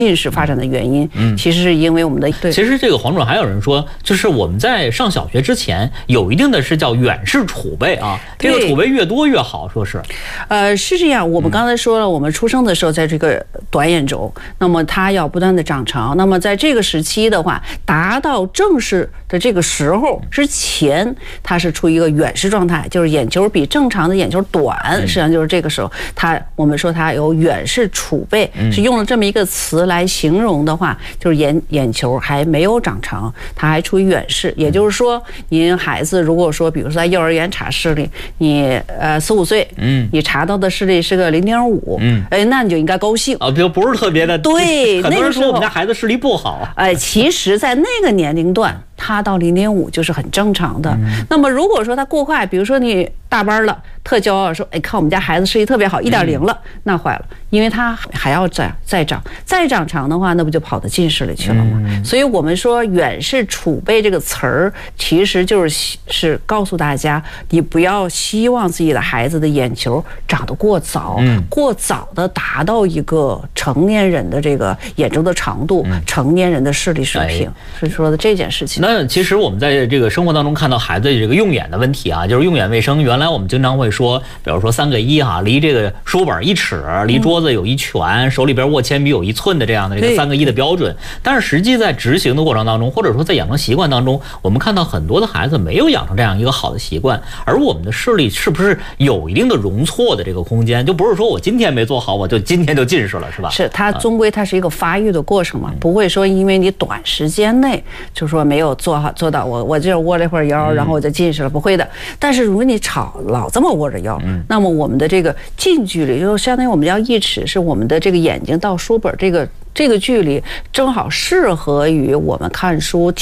近视发展的原因，其实是因为我们的对。 其实这个黄主任还有人说，就是我们在上小学之前有一定的是叫远视储备啊，这个储备越多越好，说是。 是这样。我们刚才说了，我们出生的时候在这个短眼轴，那么它要不断的长长。那么在这个时期的话，达到正视的这个时候之前，它是处于一个远视状态，就是眼球比正常的眼球短，实际上就是这个时候，我们说它有远视储备，是用了这么一个词来形容的话，就是眼球还没有长长，它还处于远视。也就是说，您孩子如果说，比如说在幼儿园查视力，你4、5岁，你查到的视力是个0.5，那你就应该高兴啊，就不是特别的。 对， 很多人说我们家孩子视力不好， 其实，在那个年龄段，它到0.5就是很正常的。那么如果说它过快，比如说你大班了，特骄傲说，看我们家孩子视力特别好，1.0了，那坏了，因为它还要再长长的话，那不就跑到近视里去了吗？所以我们说远视储备这个词儿，其实就是告诉大家，你不要希望自己的孩子的眼球长得过早，过早的达到一个成年人的这个眼周的长度，成年人的视力水平，是说的这件事情。 那其实我们在这个生活当中看到孩子这个用眼的问题啊，就是用眼卫生。原来我们经常会说，比如说3个1哈，离这个书本1尺，离桌子有1拳，手里边握铅笔有1寸的这样的这个3个1的标准。但是实际在执行的过程当中，或者说在养成习惯当中，我们看到很多的孩子没有养成这样一个好的习惯，而我们的视力是不是有一定的容错的这个空间？就不是说我今天没做好，我就今天就近视了，是吧？ 是，它终归它是一个发育的过程嘛，不会说因为你短时间内就说没有做到我这窝了一会儿腰，然后我就近视了，不会的。但是如果你老这么窝着腰，那么我们的这个近距离就相当于我们叫1尺，是我们的这个眼睛到书本这个距离正好适合于我们看书。